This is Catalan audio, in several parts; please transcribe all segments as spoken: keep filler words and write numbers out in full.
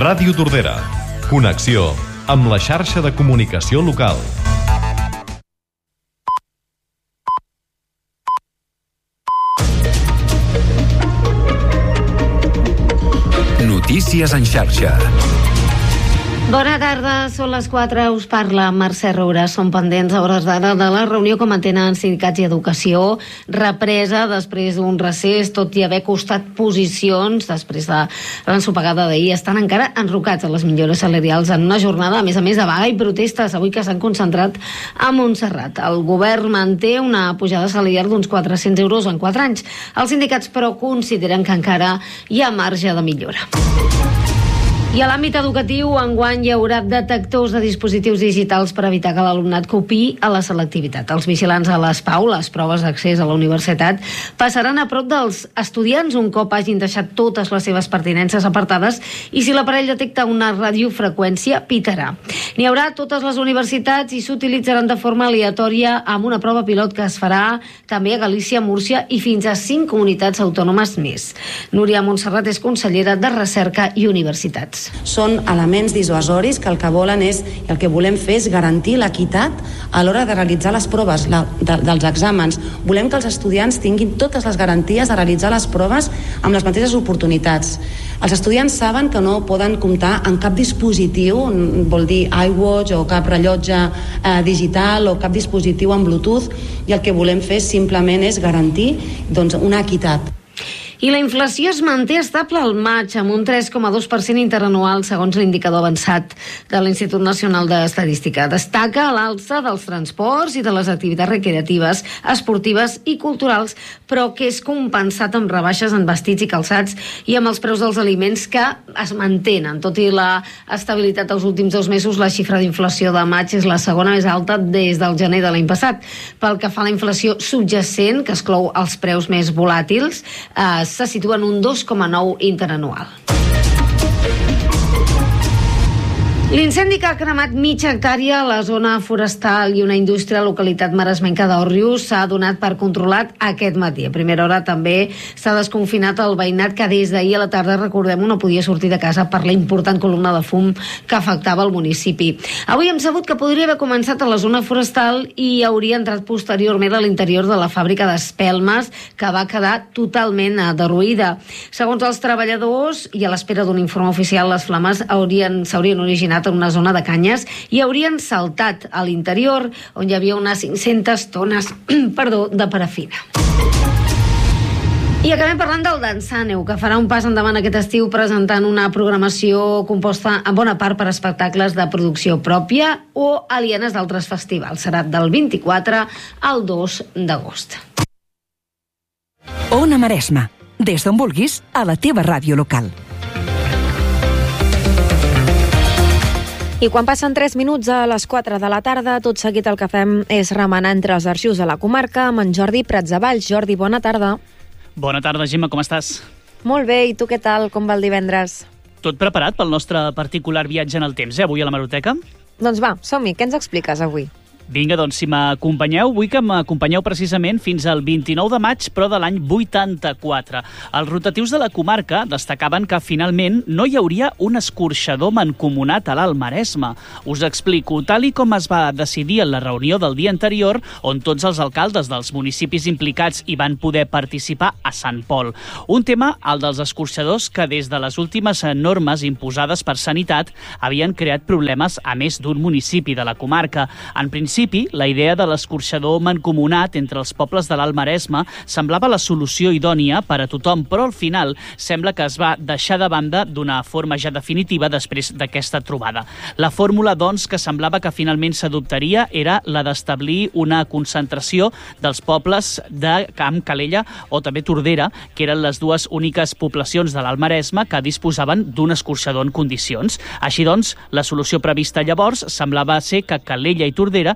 Ràdio Tordera. Connexió amb la xarxa de comunicació local. Notícies en xarxa. Bona tarda, són les quatre, us parla Mercè Roura. Som pendents a hores d'ara de la reunió que mantenen sindicats i educació, represa després d'un recés, tot i haver costat posicions després de l'ensopegada d'ahir. Estan encara enrocats a les millores salarials en una jornada, a més a més, de vaga i protestes, avui que s'han concentrat a Montserrat. El govern manté una pujada salarial d'uns quatre-cents euros en quatre anys. Els sindicats, però, consideren que encara hi ha marge de millora. I a l'àmbit educatiu, enguany hi haurà detectors de dispositius digitals per evitar que l'alumnat copiï a la selectivitat. Els vigilants a les P A U, les proves d'accés a la universitat, passaran a prop dels estudiants un cop hagin deixat totes les seves pertinences apartades i si l'aparell detecta una radiofreqüència, pitarà. N'hi haurà a totes les universitats i s'utilitzaran de forma aleatòria amb una prova pilot que es farà també a Galícia, Múrcia i fins a cinc comunitats autònomes més. Núria Montserrat és consellera de Recerca i Universitats. Són elements dissuasoris que el que volen és, el que volem fer és garantir l'equitat a l'hora de realitzar les proves la, de, dels exàmens. Volem que els estudiants tinguin totes les garanties de realitzar les proves amb les mateixes oportunitats. Els estudiants saben que no poden comptar amb cap dispositiu, vol dir iWatch o cap rellotge eh, digital o cap dispositiu amb Bluetooth, i el que volem fer simplement és garantir doncs, una equitat. I la inflació es manté estable al maig, amb un tres coma dos per cent interanual, segons l'indicador avançat de l'Institut Nacional d'Estadística. Destaca l'alça dels transports i de les activitats recreatives, esportives i culturals, però que és compensat amb rebaixes en vestits i calçats i amb els preus dels aliments que es mantenen. Tot i la estabilitat dels últims dos mesos, la xifra d'inflació de maig és la segona més alta des del gener de l'any passat. Pel que fa a la inflació subjacent, que exclou els preus més volàtils, eh, se situa en un dos coma nou interanual. L'incendi que ha cremat mitja hectàrea a la zona forestal i una indústria a la localitat maresmenca d'Òrrius s'ha donat per controlat aquest matí. A primera hora també s'ha desconfinat el veïnat que des d'ahir a la tarda, recordem-ho, no podia sortir de casa per la important columna de fum que afectava el municipi. Avui hem sabut que podria haver començat a la zona forestal i hauria entrat posteriorment a l'interior de la fàbrica d'espelmes, que va quedar totalment derruïda. Segons els treballadors, i a l'espera d'un informe oficial, les flames haurien, s'haurien originat en una zona de canyes i haurien saltat a l'interior, on hi havia unes cinc-centes tones perdó, de parafina. I acabem parlant del Dansàneu, que farà un pas endavant aquest estiu presentant una programació composta en bona part per espectacles de producció pròpia o alienes d'altres festivals. Serà del vint-i-quatre al dos d'agost. Ona Maresma, des d'on vulguis, a la teva ràdio local. I quan passen tres minuts a les quatre de la tarda, tot seguit el que fem és remenar entre els arxius de la comarca amb en Jordi Pratsavalls. Jordi, bona tarda. Bona tarda, Gemma, com estàs? Molt bé, i tu què tal? Com va el divendres? Tot preparat pel nostre particular viatge en el temps, eh, avui a l'hemeroteca? Doncs va, som-hi, què ens expliques avui? Vinga, doncs, si m'acompanyeu, vull que m'acompanyeu precisament fins al vint-i-nou de maig, però de l'any vuitanta-quatre. Els rotatius de la comarca destacaven que finalment no hi hauria un escorxador mancomunat a l'Alt Maresme. Us explico, tal i com es va decidir en la reunió del dia anterior, on tots els alcaldes dels municipis implicats hi van poder participar a Sant Pol. Un tema, el dels escorxadors, que des de les últimes normes imposades per Sanitat havien creat problemes a més d'un municipi de la comarca. En principi, la idea de l'escorxador mancomunat entre els pobles de l'Alt Maresme semblava la solució idònia per a tothom, però al final sembla que es va deixar de banda d'una forma ja definitiva després d'aquesta trobada. La fórmula, doncs, que semblava que finalment s'adoptaria era la d'establir una concentració dels pobles de Camp Calella o també Tordera, que eren les dues úniques poblacions de l'Alt Maresme que disposaven d'un escorxador en condicions. Així doncs, la solució prevista llavors semblava ser que Calella i Tordera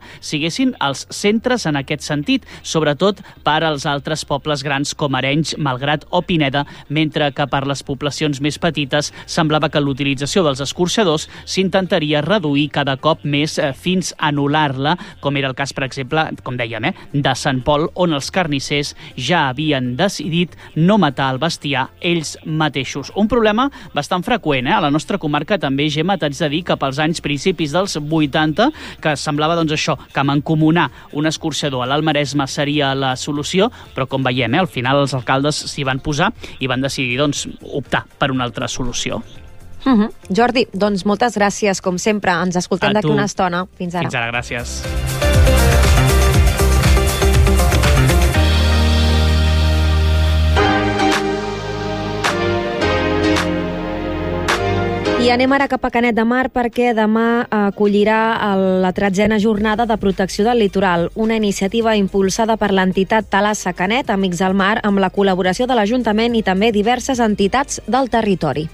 siguessin els centres en aquest sentit, sobretot per als altres pobles grans com Arenys, Malgrat o Pineda, mentre que per les poblacions més petites semblava que l'utilització dels escorxadors s'intentaria reduir cada cop més fins a anul·lar-la, com era el cas, per exemple, com dèiem, eh, de Sant Pol, on els carnissers ja havien decidit no matar el bestiar ells mateixos. Un problema bastant freqüent, eh? A la nostra comarca també, Gemma, t'haig de dir que pels anys principis dels vuitanta, que semblava doncs això, que mancomunar un escorxador a l'Alt Maresme seria la solució, però com veiem, eh, al final els alcaldes s'hi van posar i van decidir doncs, optar per una altra solució. Uh-huh. Jordi, doncs moltes gràcies, com sempre. Ens escoltem d'aquí una estona. Fins ara. Fins ara, gràcies. I anem ara cap a Canet de Mar perquè demà acollirà la tretzena jornada de protecció del litoral, una iniciativa impulsada per l'entitat Thalassa Canet, Amics del Mar, amb la col·laboració de l'Ajuntament i també diverses entitats del territori.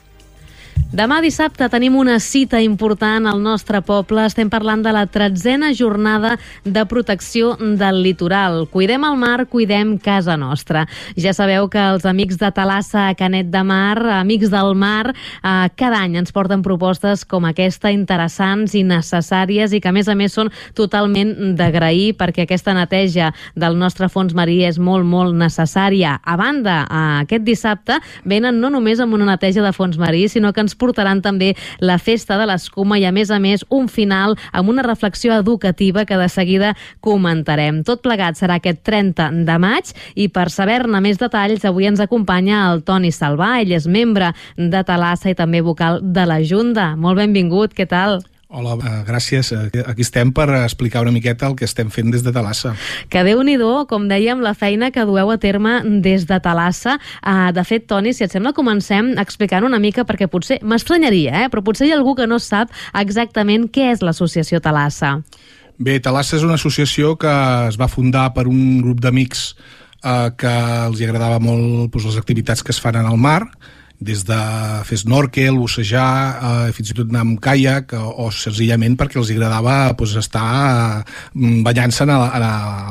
Demà dissabte tenim una cita important al nostre poble. Estem parlant de la tretzena jornada de protecció del litoral. Cuidem el mar, cuidem casa nostra. Ja sabeu que els amics de Thalassa a Canet de Mar, Amics del Mar, eh, cada any ens porten propostes com aquesta, interessants i necessàries, i que a més a més són totalment d'agrair, perquè aquesta neteja del nostre fons marí és molt, molt necessària. A banda, eh, aquest dissabte venen no només amb una neteja de fons marí, sinó que ens portaran també la festa de l'escuma i, a més a més, un final amb una reflexió educativa que de seguida comentarem. Tot plegat serà aquest trenta de maig i per saber-ne més detalls avui ens acompanya el Toni Salvà. Ell és membre de Thalassa i també vocal de la Junta. Molt benvingut, què tal? Hola, gràcies. Aquí estem per explicar una miqueta el que estem fent des de Thalassa. Que Déu-n'hi-do, com dèiem, la feina que dueu a terme des de Thalassa. De fet, Toni, si et sembla, comencem explicant una mica, perquè potser m'estranyaria, eh? però potser hi ha algú que no sap exactament què és l'associació Thalassa. Bé, Thalassa és una associació que es va fundar per un grup d'amics eh, que els agradava molt doncs, les activitats que es fan en el mar, des de fer snorkel, bussejar, eh, fins i tot anar amb caiac, o, o senzillament perquè els agradava doncs, estar eh, banyant-se a, a,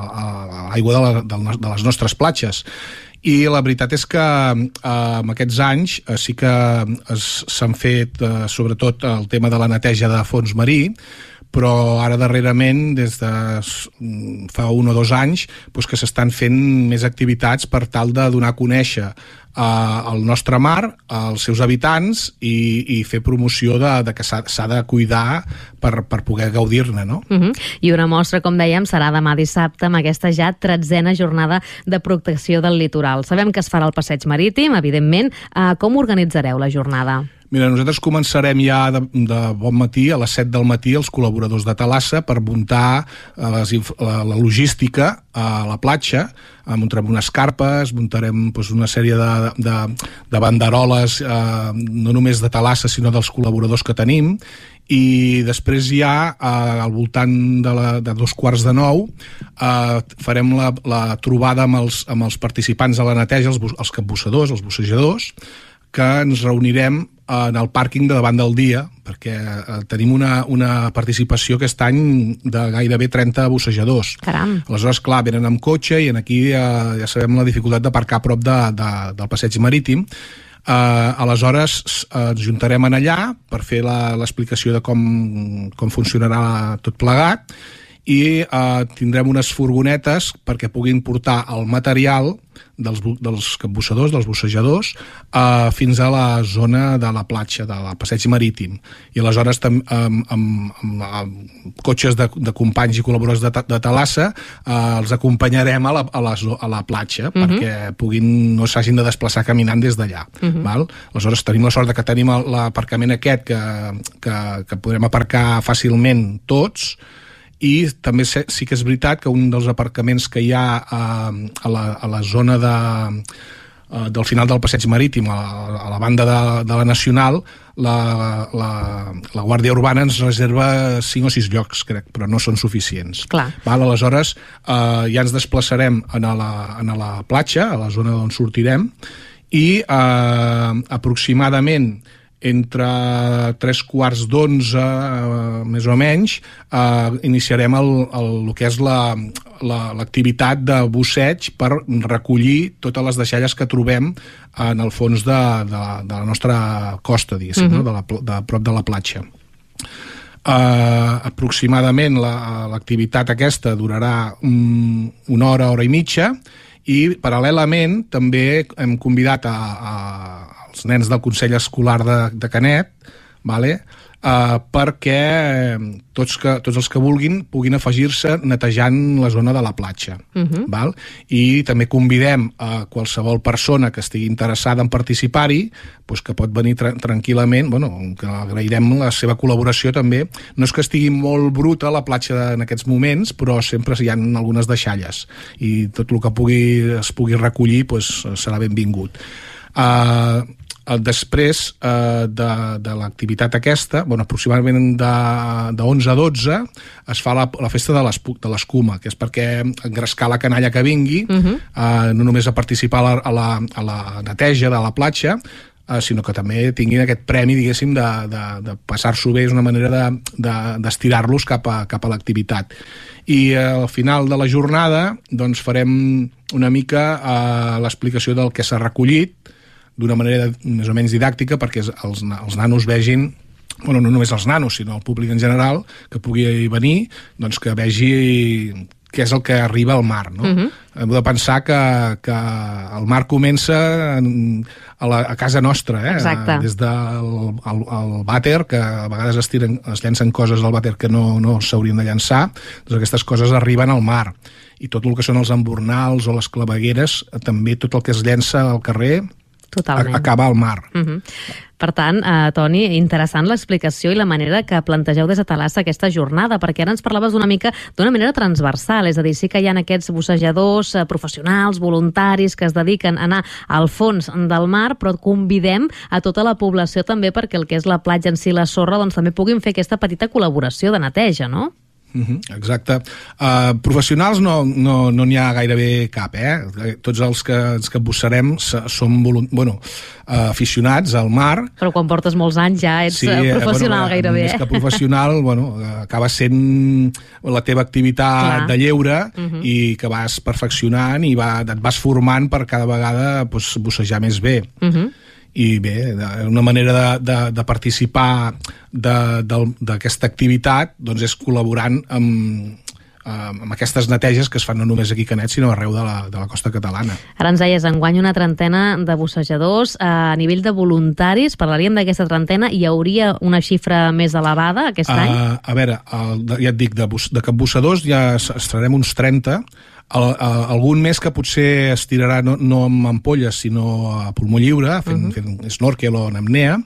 a l'aigua de, la, de, de les nostres platges. I la veritat és que eh, en aquests anys eh, sí que s'han fet eh, sobretot el tema de la neteja de fons marí, però ara darrerament, des de fa un o dos anys, doncs que s'estan fent més activitats per tal de donar a conèixer eh, el nostre mar, als seus habitants, i, i fer promoció de, de que s'ha de cuidar per, per poder gaudir-ne, no? Uh-huh. I una mostra, com dèiem, serà demà dissabte amb aquesta ja tretzena jornada de protecció del litoral. Sabem que es farà el passeig marítim, evidentment. Eh, com organitzareu la jornada? Mira, nosaltres començarem ja de, de bon matí, a les set del matí, els col·laboradors de Thalassa, per muntar les, la, la logística a la platja. Muntarem unes carpes, muntarem doncs, una sèrie de, de, de banderoles, eh, no només de Thalassa, sinó dels col·laboradors que tenim, i després ja, eh, al voltant de, la, de dos quarts de nou, eh, farem la, la trobada amb els, amb els participants de la neteja, els, els capbussadors, els bussejadors, que ens reunirem en el pàrquing de davant del dia, perquè eh, tenim una, una participació aquest any de gairebé trenta bussejadors. Caram! Aleshores, clar, venen amb cotxe i en aquí eh, ja sabem la dificultat d'aparcar a prop de, de, del passeig marítim. Eh, aleshores, eh, ens juntarem en allà per fer l'explicació de com, com funcionarà tot plegat, i eh, tindrem unes furgonetes perquè puguin portar el material dels, dels capbussadors, dels bussejadors, eh, fins a la zona de la platja, del passeig marítim. I aleshores tam, amb, amb, amb, amb cotxes de, de companys i col·laboradors de, de Thalassa eh, els acompanyarem a la, a la, a la platja, uh-huh, perquè puguin, no s'hagin de desplaçar caminant des d'allà. Uh-huh. Val? Aleshores tenim la sort de que tenim l'aparcament aquest que, que, que podrem aparcar fàcilment tots. I també sí que és veritat que un dels aparcaments que hi ha eh, a, la, a la zona de, eh, del final del passeig marítim, a, a la banda de, de la Nacional, la, la, la Guàrdia Urbana ens reserva cinc o sis llocs, crec, però no són suficients. Clar. Val? Aleshores, eh, ja ens desplaçarem a la, a la platja, a la zona d'on sortirem, i eh, aproximadament entre tres quarts d'onze, eh, més o menys, eh, iniciarem el, el, el que és la, la, l'activitat de busseig per recollir totes les deixalles que trobem en el fons de, de, de la nostra costa, diguéssim, uh-huh. no? de, la, de prop de la platja. Uh, aproximadament la, l'activitat aquesta durarà um, una hora, hora i mitja, i paral·lelament també hem convidat a, a, als nens del Consell Escolar de, de Canet, vale? Uh, perquè tots, que, tots els que vulguin puguin afegir-se netejant la zona de la platja. Uh-huh. Val? I també convidem a qualsevol persona que estigui interessada en participar-hi, doncs que pot venir tra- tranquil·lament, bueno, que agrairem la seva col·laboració també. No és que estigui molt bruta la platja en aquests moments, però sempre hi ha algunes deixalles i tot el que pugui, es pugui recollir doncs, serà benvingut. Uh, Després eh, de, de l'activitat aquesta, bueno, aproximadament de, de onze a dotze, es fa la, la festa de l'escuma, que és perquè engrescar la canalla que vingui, uh-huh. eh, no només a participar a la, a la, a la neteja de la platja, eh, sinó que també tinguin aquest premi, diguéssim, de, de, de passar-s'ho bé, és una manera de, de, d'estirar-los cap a, cap a l'activitat. I eh, al final de la jornada doncs, farem una mica eh, l'explicació del que s'ha recollit, d'una manera més o menys didàctica, perquè els, els nanos vegin, bueno, no només els nanos, sinó el públic en general, que pugui venir, doncs que vegi què és el que arriba al mar, no? Uh-huh. Hem de pensar que, que el mar comença en, a, la, a casa nostra, eh? Exacte. Des del el, el vàter, que a vegades es, tiren, es llencen coses al vàter que no, no s'haurien de llançar, doncs aquestes coses arriben al mar. I tot el que són els embornals o les clavegueres, també tot el que es llença al carrer, Totalment. acaba al mar. Uh-huh. Per tant, eh, Toni, interessant l'explicació i la manera que plantegeu des de Thalassa aquesta jornada, perquè ara ens parlaves una mica d'una manera transversal, és a dir, sí que hi ha aquests bussejadors eh, professionals, voluntaris, que es dediquen a anar al fons del mar, però convidem a tota la població també perquè el que és la platja en si, la sorra, doncs també puguin fer aquesta petita col·laboració de neteja, no? Uh-huh, exacte. Uh, professionals no n'hi no, no ha gairebé cap, eh? Tots els que, els que bussarem som volunt, bueno, uh, aficionats al mar. Però quan portes molts anys ja ets sí, professional, bueno, gairebé. Més que professional, bueno, acaba sent la teva activitat Clar. de lleure uh-huh. i que vas perfeccionant i va, et vas formant per cada vegada pues, bussejar més bé. Uh-huh. I bé, una manera de, de, de participar d'aquesta activitat doncs és col·laborant amb, amb aquestes neteges que es fan no només aquí a Canet sinó arreu de la, de la costa catalana. Ara ens deies, enguany una trentena de bussejadors. A nivell de voluntaris, parlaríem d'aquesta trentena, hi hauria una xifra més elevada aquest uh, any? A veure, el, ja et dic, de, bus, de capbussadors ja estarem uns trenta. El, el, algun més que potser es tirarà no, no amb ampolles sinó a pulmó lliure, fent, uh-huh. fent snorkel o en apnea,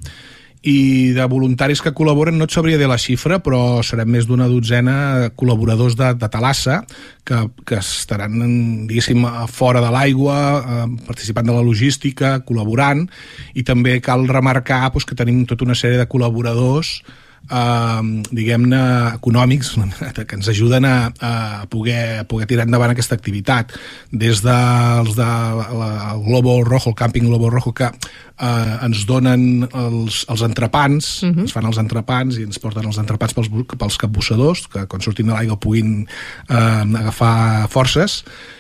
i de voluntaris que col·laboren no et sabria dir la xifra, però serem més d'una dotzena col·laboradors de, de Thalassa que, que estaran, diguéssim, fora de l'aigua, eh, participant de la logística, col·laborant, i també cal remarcar doncs, que tenim tota una sèrie de col·laboradors Uh, diguem-ne econòmics que ens ajuden a, a, poder, a poder tirar endavant aquesta activitat, des dels de la, el Globo Rojo, el càmping Globo Rojo, que uh, ens donen els, els entrepans, uh-huh. ens fan els entrepans i ens porten els entrepans pels, pels capbussadors, que quan surtin de l'aigua puguin uh, agafar forces.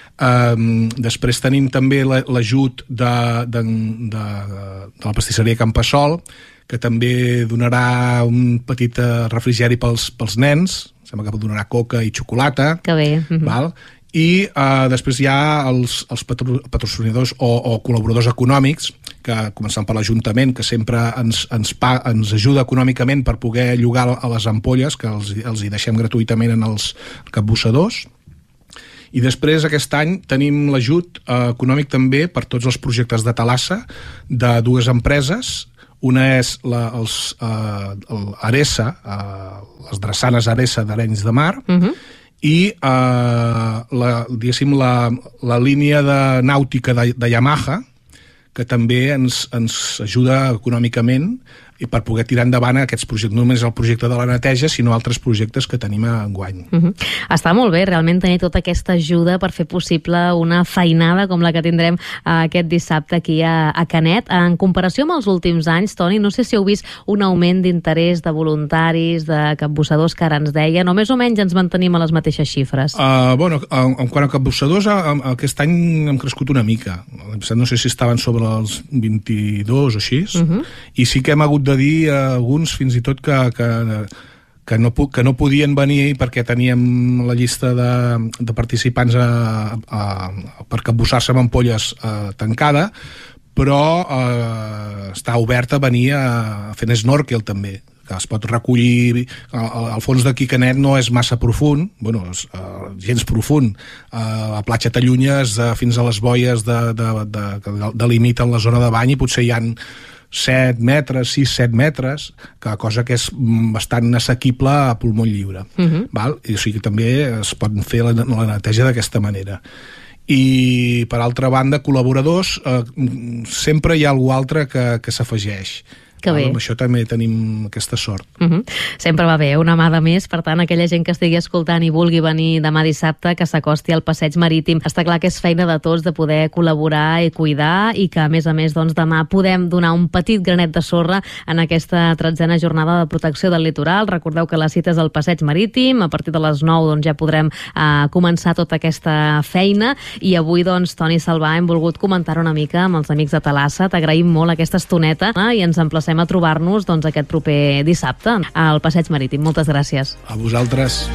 Um, després tenim també l'ajut de, de, de, de la pastisseria Campassol, que també donarà un petit refrigeri pels, pels nens, sembla que donarà coca i xocolata. Que bé. Uh-huh. Val? I uh, després hi ha els, els patro, patrocinadors o, o col·laboradors econòmics, que començant per l'Ajuntament, que sempre ens, ens, pa, ens ajuda econòmicament per poder llogar a les ampolles, que els, els hi deixem gratuïtament en els capbussadors. I després aquest any tenim l'ajut eh, econòmic també per tots els projectes de Thalassa de dues empreses. Una és la, els, eh, Aresa, eh, les drassanes Aresa d'Arenys de Mar, uh-huh. i eh, la, diguéssim, la, la línia de nàutica de, de Yamaha, que també ens, ens ajuda econòmicament i per poder tirar endavant aquests projectes, no només el projecte de la neteja, sinó altres projectes que tenim a enguany. Uh -huh. Està molt bé realment tenir tota aquesta ajuda per fer possible una feinada com la que tindrem uh, aquest dissabte aquí a, a Canet. En comparació amb els últims anys, Toni, no sé si heu vist un augment d'interès de voluntaris, de capbussadors que ara ens deien, o més o menys ens mantenim a les mateixes xifres? Uh, bueno, en, en quant a capbussadors, aquest any hem crescut una mica. No sé si estaven sobre els vint-i-dos o així, uh -huh. i sí que hem hagut de dir a alguns fins i tot que, que, que, no, que no podien venir perquè teníem la llista de, de participants a, a, a, per capbussar-se amb ampolles a, tancada, però eh, està oberta a venir a, a fer snorkel també, que es pot recollir. El, el fons d'aquí Canet no és massa profund, bueno, és uh, gens profund. Uh, la platja t'allunyes uh, fins a les boies de, de, de, que delimiten la zona de bany i potser hi ha set metres, sis set metres, que cosa que és bastant assequible a pulmó lliure. Uh -huh. Val? I o sigui que també es pot fer la, la neteja d'aquesta manera. I per altra banda, col·laboradors, eh, sempre hi ha algú altre que, que s'afegeix. Que bé. Amb això també tenim aquesta sort. Uh -huh. Sempre va bé, una mà de més. Per tant, aquella gent que estigui escoltant i vulgui venir demà dissabte, que s'acosti al passeig marítim. Està clar que és feina de tots de poder col·laborar i cuidar, i que a més a més doncs, demà podem donar un petit granet de sorra en aquesta tretzena jornada de protecció del litoral. Recordeu que la cita és al passeig marítim. A partir de les nou doncs, ja podrem eh, començar tota aquesta feina, i avui doncs, Toni Salvà, hem volgut comentar una mica amb els amics de Thalassa. T'agraïm molt aquesta estoneta eh, i ens emplacem a trobar-nos doncs, aquest proper dissabte al passeig marítim. Moltes gràcies. A vosaltres.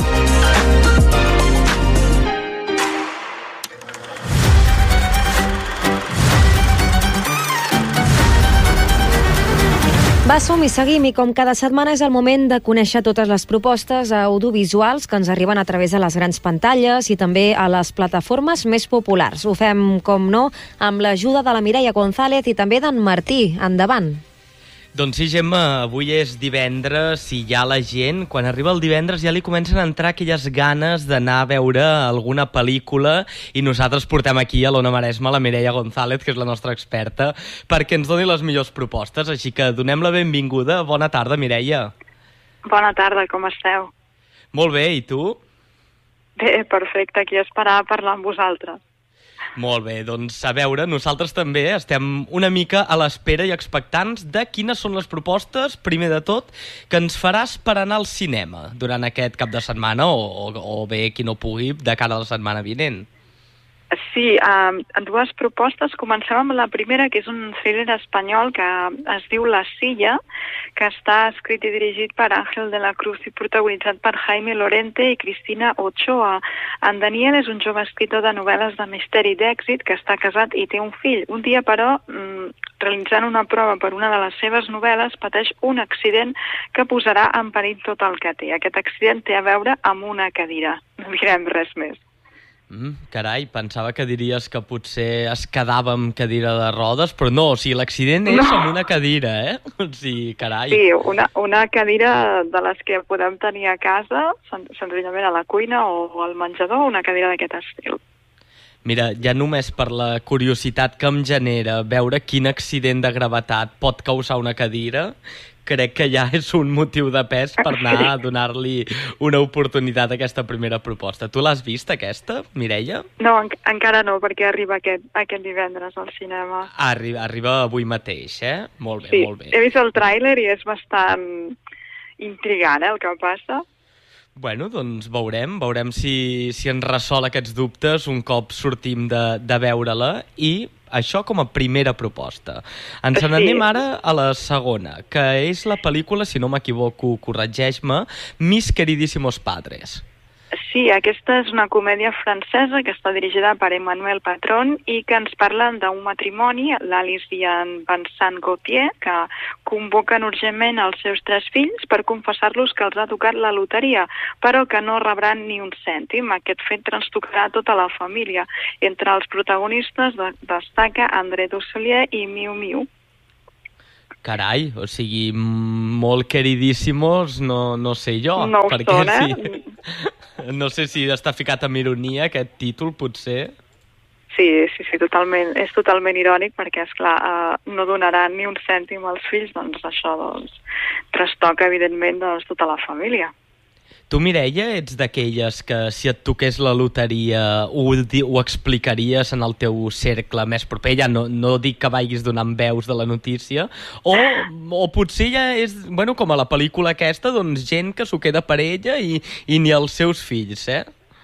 Va, som i seguim, i com cada setmana és el moment de conèixer totes les propostes audiovisuals que ens arriben a través de les grans pantalles i també a les plataformes més populars. Ho fem, com no, amb l'ajuda de la Mireia González i també d'en Martí. Endavant. Doncs sí, Gemma, avui és divendres i ja la gent, quan arriba el divendres, ja li comencen a entrar aquelles ganes d'anar a veure alguna pel·lícula, i nosaltres portem aquí a l'Ona Maresma la Mireia González, que és la nostra experta, perquè ens doni les millors propostes. Així que donem la benvinguda. Bona tarda, Mireia. Bona tarda, com esteu? Molt bé, i tu? Bé, perfecte, aquí a esperar a parlar amb vosaltres. Molt bé, doncs a veure, nosaltres també estem una mica a l'espera i expectants de quines són les propostes, primer de tot, que ens faràs per anar al cinema durant aquest cap de setmana, o, o, o bé qui no pugui, de cara a la setmana vinent. Sí, um, en dues propostes. Comencem amb la primera, que és un thriller espanyol que es diu La Silla, que està escrit i dirigit per Ángel de la Cruz i protagonitzat per Jaime Lorente i Cristina Ochoa. En Daniel és un jove escriptor de novel·les de misteri d'èxit que està casat i té un fill. Un dia, però, mm, realitzant una prova per una de les seves novel·les, pateix un accident que posarà en perill tot el que té. Aquest accident té a veure amb una cadira. No direm res més. Mm, carai, pensava que diries que potser es quedava amb cadira de rodes, però no, o sigui, l'accident és no. amb una cadira, eh? O sigui, carai. Sí, una, una cadira de les que podem tenir a casa, sen senzillament a la cuina o al menjador, una cadira d'aquest estil. Mira, ja només per la curiositat que em genera veure quin accident de gravetat pot causar una cadira, crec que ja és un motiu de pes per anar a donar-li una oportunitat a aquesta primera proposta. Tu l'has vist, aquesta, Mireia? No, en encara no, perquè arriba aquest, aquest divendres al cinema. Arriba, arriba avui mateix, eh? Molt bé, sí, molt bé. He vist el tràiler i és bastant intrigant, eh, el que passa. Bueno, doncs veurem, veurem si, si ens resol aquests dubtes un cop sortim de, de veure-la, i això com a primera proposta. Ens en anem ara a la segona, que és la pel·lícula, si no m'equivoco, corregeix-me, Mis queridísimos padres. Sí, aquesta és una comèdia francesa que està dirigida per Emmanuel Patron i que ens parla d'un matrimoni, l'Alice i en Vincent Gauthier, que convoquen urgentment els seus tres fills per confessar-los que els ha tocat la loteria, però que no rebran ni un cèntim. Aquest fet trastocarà tota la família. Entre els protagonistes destaca André Dussolier i Miu Miu. Carai, o sigui, molt queridíssimos, no, no sé jo. No ho perquè són, eh? Sí, no sé si està ficat amb ironia aquest títol, potser. Sí, sí, sí, totalment, és totalment irònic perquè, esclar, eh, no donaran ni un cèntim als fills, doncs això doncs, trastoca, evidentment, doncs, tota la família. Tu, Mireia, ets d'aquelles que si et toqués la loteria ho, ho explicaries en el teu cercle més proper? Ja no, no dic que vagis donant veus de la notícia, o, o potser ja és, bueno, com a la pel·lícula aquesta, doncs gent que s'ho queda per ella i, i ni els seus fills, eh?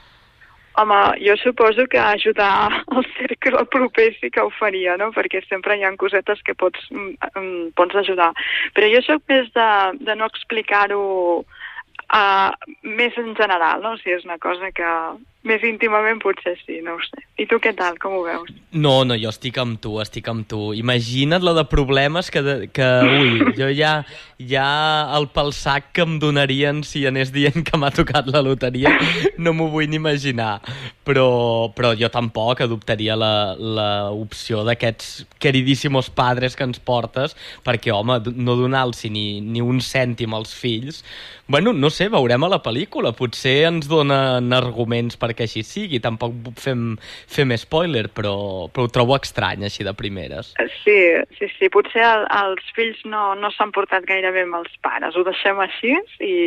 Home, jo suposo que ajudar al cercle proper sí que ho faria, no? Perquè sempre hi ha cosetes que pots, mm, pots ajudar. Però jo soc més de, de no explicar-ho Uh, més en general, no? O sigui, és una cosa que més íntimament potser sí, no ho sé. I tu què tal, com ho veus? No, no, jo estic amb tu, estic amb tu. Imagina't la de problemes que, de, que ui, jo ja, ja el pel sac que em donarien si anés dient que m'ha tocat la loteria, no m'ho vull ni imaginar. Però, però jo tampoc adoptaria l'opció d'aquests queridíssimos padres que ens portes, perquè, home, no donar-los ni, ni un cèntim als fills, bueno, no sé, veurem a la pel·lícula, potser ens donen arguments perquè així sigui, tampoc fem, fem spoiler, però, però ho trobo estrany així de primeres. Sí, sí, sí, potser el, els fills no, no s'han portat gaire bé amb els pares, ho deixem així i,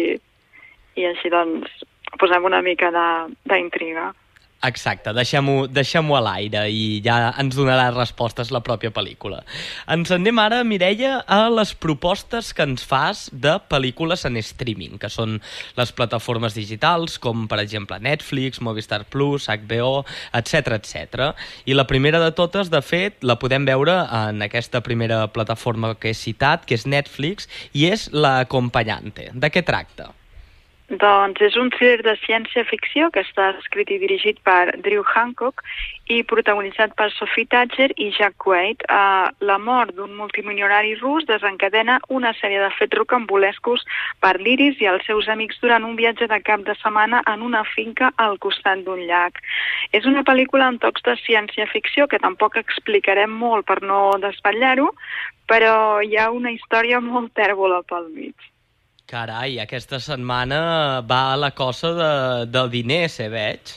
i així doncs posem una mica d'intriga. Exacte, deixem-ho deixem-ho a l'aire i ja ens donarà respostes la pròpia pel·lícula. Ens anem ara, Mireia, a les propostes que ens fas de pel·lícules en streaming, que són les plataformes digitals, com per exemple Netflix, Movistar Plus, H B O, etcètera, etcètera. I la primera de totes, de fet, la podem veure en aquesta primera plataforma que he citat, que és Netflix, i és La Acompañante. De què tracta? Doncs és un thriller de ciència-ficció que està escrit i dirigit per Drew Hancock i protagonitzat per Sophie Tacher i Jack Quaid. Uh, la mort d'un multimilionari rus desencadena una sèrie de fets rocambolescos per l'Iris i els seus amics durant un viatge de cap de setmana en una finca al costat d'un llac. És una pel·lícula amb tocs de ciència-ficció que tampoc explicarem molt per no desvetllar-ho, però hi ha una història molt tèrbola pel mig. Carai, aquesta setmana va a la cosa de, del diner, se veig.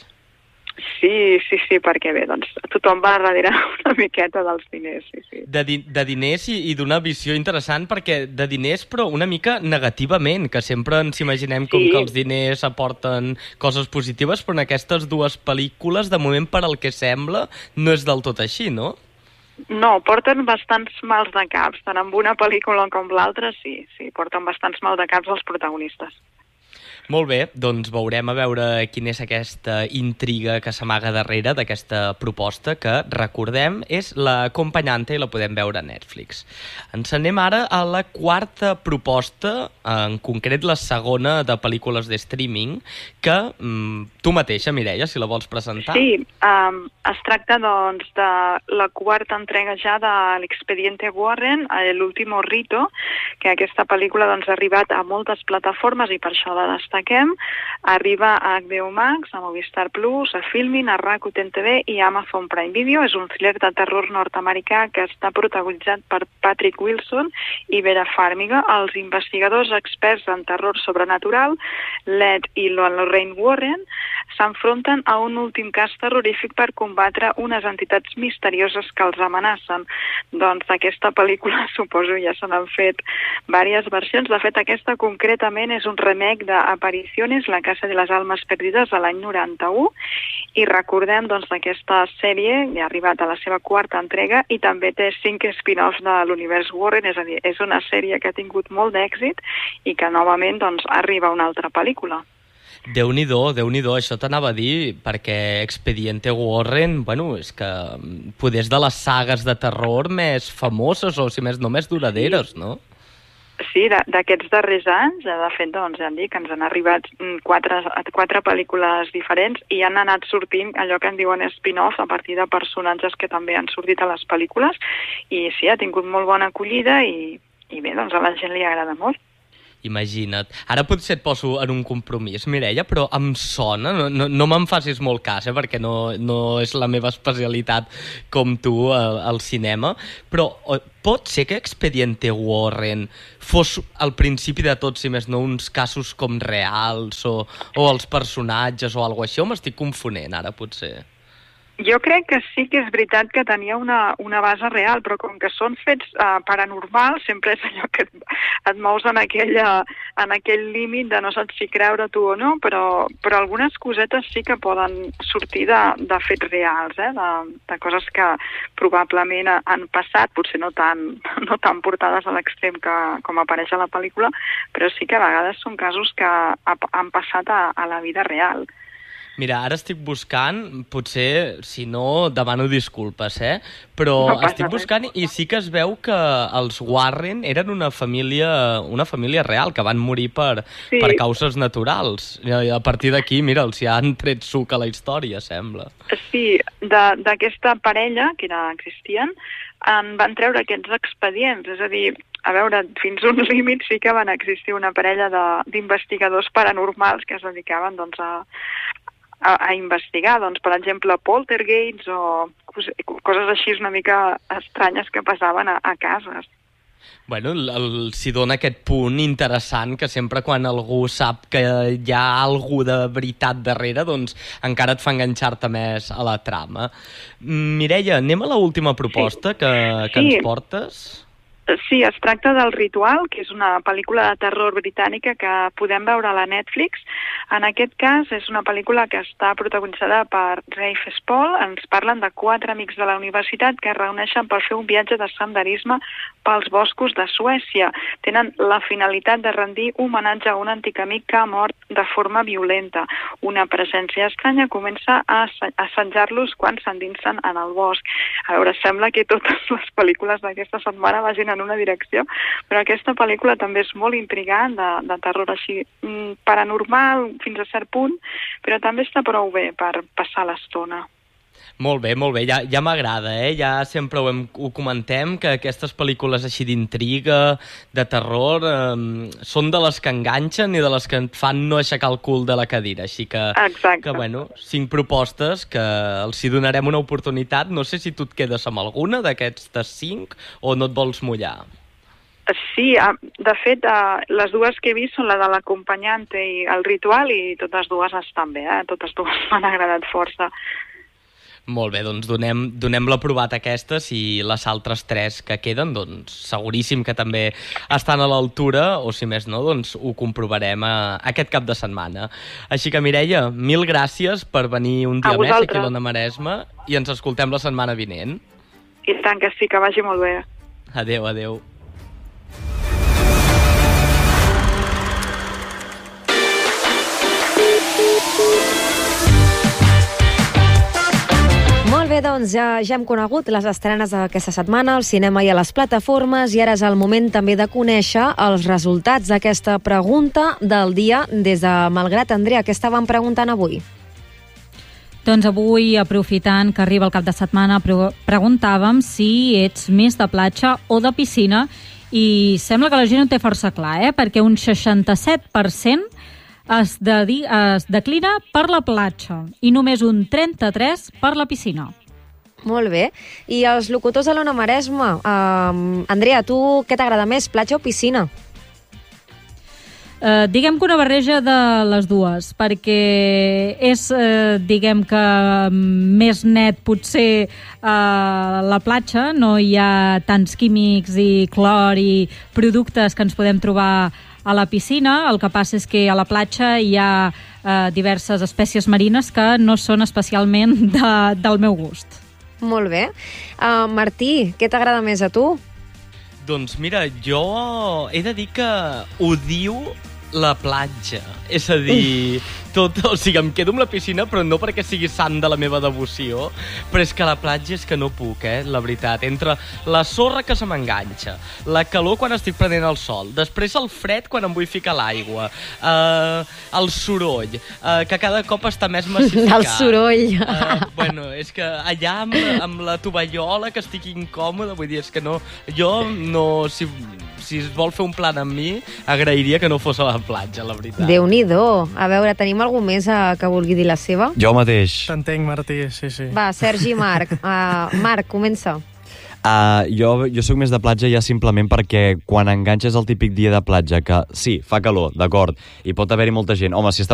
Sí, sí, sí, perquè bé, doncs tothom va darrere una miqueta dels diners, sí, sí. De, di de diners i, i d'una visió interessant, perquè de diners, però una mica negativament, que sempre ens imaginem com sí. que els diners aporten coses positives, però en aquestes dues pel·lícules, de moment, per al que sembla, no és del tot així, no? No, porten bastants mals de caps, tant amb una pel·lícula com l'altra, sí, sí, porten bastants mals de caps els protagonistes. Molt bé, doncs veurem a veure quina és aquesta intriga que s'amaga darrere d'aquesta proposta, que, recordem, és La Acompañante i la podem veure a Netflix. Ens anem ara a la quarta proposta, en concret la segona de pel·lícules de streaming, que mm, tu mateixa, Mireia, si la vols presentar. Sí, um, es tracta doncs de la quarta entrega ja de l'Expediente Warren, l'último rito, que aquesta pel·lícula doncs, ha arribat a moltes plataformes i per això la destaquem. Arriba a H B O Max, a Movistar Plus, a Filmin, a Rakuten T V i a Amazon Prime Video. És un thriller de terror nord-americà que està protagonitzat per Patrick Wilson i Vera Farmiga. Els investigadors experts en terror sobrenatural, Led i Lorraine Warren, s'enfronten a un últim cas terrorífic per combatre unes entitats misterioses que els amenacen. Doncs d'aquesta pel·lícula, suposo, ja se n'han fet diverses versions. De fet, aquesta concretament és un remake d'Apariciones, La casa de les almas perdides, de l'any noranta-u, i recordem doncs, d'aquesta sèrie, ja ha arribat a la seva quarta entrega, i també té cinc spin-offs de l'univers Warren, és a dir, és una sèrie que ha tingut molt d'èxit i que novament doncs, arriba una altra pel·lícula. Déu-n'hi-do, Déu-n'hi-do, això t'anava a dir, perquè Expediente Warren, bueno, és que poder és de les sagues de terror més famoses, o si més no més duraderes, no? Sí, d'aquests darrers anys, de fet, doncs, ja dic, ens han arribat quatre, quatre pel·lícules diferents i han anat sortint allò que en diuen spin-off a partir de personatges que també han sortit a les pel·lícules, i sí, ha tingut molt bona acollida i, i bé, doncs a la gent li agrada molt. Imagina't. Ara potser et poso en un compromís, Mireia, però em sona, no, no, no me'n facis molt cas, eh, perquè no, no és la meva especialitat com tu al, al cinema, però pot ser que Expediente Warren fos al principi de tot, si més no, uns casos com reals o, o els personatges o alguna cosa així, o m'estic confonent ara, potser? Jo crec que sí que és veritat que tenia una, una base real, però com que són fets uh, paranormals, sempre és allò que et, et mous en, aquella, en aquell límit de no saps si creure tu o no, però, però algunes cosetes sí que poden sortir de, de fets reals, eh? de, de coses que probablement han passat, potser no tan, no tan portades a l'extrem que, com apareix a la pel·lícula, però sí que a vegades són casos que ha, han passat a, a la vida real. Mira, ara estic buscant, potser, si no, demano disculpes, eh? Però no estic buscant i sí que es veu que els Warren eren una família, una família real, que van morir per, sí. per causes naturals. I a partir d'aquí, mira, els hi han tret suc a la història, sembla. Sí, d'aquesta parella, que era Christian, en van treure aquests expedients, és a dir, a veure, fins a un límit sí que van existir una parella d'investigadors paranormals que es dedicaven doncs, a, a, a investigar, doncs, per exemple, poltergeists o coses així una mica estranyes que passaven a, a cases. Bueno, els hi dona aquest punt interessant que sempre quan algú sap que hi ha algú de veritat darrere, doncs encara et fa enganxar-te més a la trama. Mireia, anem a l'última proposta sí. que, que sí. ens portes? Sí, es tracta del Ritual, que és una pel·lícula de terror britànica que podem veure a la Netflix. En aquest cas és una pel·lícula que està protagonitzada per Rafe Spall. Ens parlen de quatre amics de la universitat que es reuneixen per fer un viatge de senderisme pels boscos de Suècia. Tenen la finalitat de rendir homenatge a un antic amic que ha mort de forma violenta. Una presència estranya comença a assetjar-los quan s'endinsen en el bosc. A veure, sembla que totes les pel·lícules d'aquesta setmana vagin en una direcció, però aquesta pel·lícula també és molt intrigant, de, de terror així paranormal fins a cert punt, però també està prou bé per passar l'estona. Molt bé, molt bé, ja, ja m'agrada, eh? Ja sempre ho, hem, ho comentem, que aquestes pel·lícules així d'intriga, de terror, eh, són de les que enganxen i de les que et fan no aixecar el cul de la cadira, així que, Exacte. que bueno, cinc propostes que els hi donarem una oportunitat. No sé si tu et quedes amb alguna d'aquestes cinc o no et vols mullar. Sí, de fet, les dues que he vist són la de l'Acompanyante i el Ritual, i totes dues estan bé, eh? Totes dues m'han agradat força. Molt bé, doncs donem, donem l'aprovat a aquestes i les altres tres que queden, doncs seguríssim que també estan a l'altura, o si més no, doncs ho comprovarem a, aquest cap de setmana. Així que, Mireia, mil gràcies per venir un dia més aquí a l'Ona Maresma i ens escoltem la setmana vinent. I tant que sí, que vagi molt bé. Adéu, adéu. Molt bé, doncs ja, ja hem conegut les estrenes d'aquesta setmana al cinema i a les plataformes, i ara és el moment també de conèixer els resultats d'aquesta pregunta del dia des de Malgrat. Andrea, què estàvem preguntant avui? Doncs avui, aprofitant que arriba el cap de setmana, preguntàvem si ets més de platja o de piscina, i sembla que la gent ho té força clar, eh? Perquè un seixanta-set per cent es, dedi, es declina per la platja i només un trenta-tres per cent per la piscina. Molt bé. I els locutors de l'Ona Maresma, uh, Andrea, tu què t'agrada més, platja o piscina? Uh, diguem que una barreja de les dues, perquè és, uh, diguem que més net potser uh, la platja, no hi ha tants químics i clor i productes que ens podem trobar a la piscina. El que passa és que a la platja hi ha uh, diverses espècies marines que no són especialment de, del meu gust. Molt bé. Uh, Martí, què t'agrada més a tu? Doncs mira, jo he de dir que odio la platja. És a dir, tot, o sigui, em quedo amb la piscina, però no perquè sigui sant de la meva devoció, però és que la platja és que no puc, eh, la veritat. Entre la sorra que se m'enganxa, la calor quan estic prenent el sol, després el fred quan em vull ficar a l'aigua, eh, el soroll, eh, que cada cop està més massificat. El soroll. Eh, bueno, és que allà amb, amb la tovallola que estic incòmode, vull dir, és que no... Jo no... Si, si es vol fer un plan amb mi, agrairia que no fos a la platja, la veritat. Déu-n'hi-do. A veure, tenim algú més uh, que vulgui dir la seva? Jo mateix. T'entenc, Martí, sí, sí. Va, Sergi i Marc. Uh, Marc, comença. Uh, jo, jo sóc més de platja ja simplement perquè quan enganxes el típic dia de platja, que sí, fa calor, d'acord, i pot haver-hi molta gent, home, si està